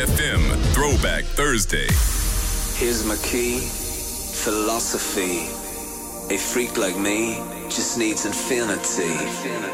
FM Throwback Thursday. Here's my key, philosophy. A freak like me just needs infinity.